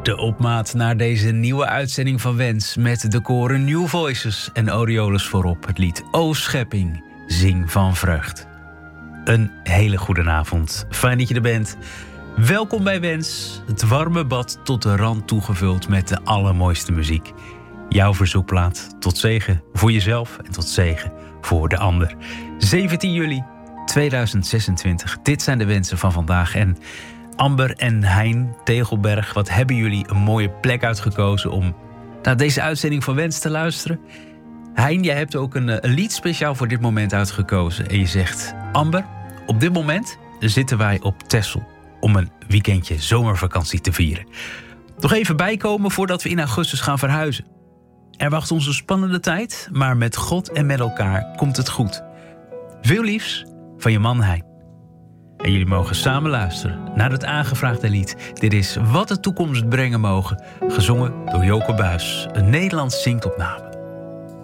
De opmaat naar deze nieuwe uitzending van Wens met de koren New Voices en Aureolus voorop het lied O Schepping, zing van vreugd. Een hele goede avond. Fijn dat je er bent. Welkom bij Wens, het warme bad tot de rand toegevuld met de allermooiste muziek. Jouw verzoekplaat tot zegen voor jezelf en tot zegen voor de ander. 17 juli 2026, dit zijn de wensen van vandaag. En Amber en Hein Tegelberg, wat hebben jullie een mooie plek uitgekozen om naar deze uitzending van Wens te luisteren. Hein, jij hebt ook een lied speciaal voor dit moment uitgekozen. En je zegt, Amber, op dit moment zitten wij op Texel om een weekendje zomervakantie te vieren. Nog even bijkomen voordat we in augustus gaan verhuizen. Er wacht ons een spannende tijd, maar met God en met elkaar komt het goed. Veel liefs van je man Hein. En jullie mogen samen luisteren naar het aangevraagde lied. Dit is Wat de toekomst brengen mogen, gezongen door Joke Buijs. Een Nederlands zingtopname.